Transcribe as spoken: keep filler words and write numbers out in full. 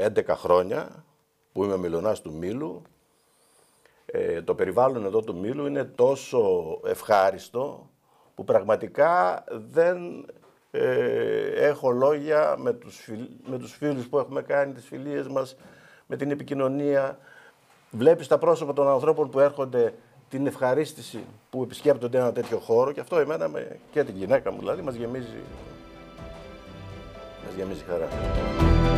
έντεκα χρόνια που είμαι μυλωνάς του Μήλου. Ε, το περιβάλλον εδώ του Μήλου είναι τόσο ευχάριστο που πραγματικά δεν ε, έχω λόγια με τους, φιλ, με τους φίλους που έχουμε κάνει, τις φιλίες μας, με την επικοινωνία. Βλέπεις τα πρόσωπα των ανθρώπων που έρχονται, την ευχαρίστηση που επισκέπτονται ένα τέτοιο χώρο και αυτό εμένα με, και την γυναίκα μου δηλαδή μας γεμίζει, μας γεμίζει χαρά.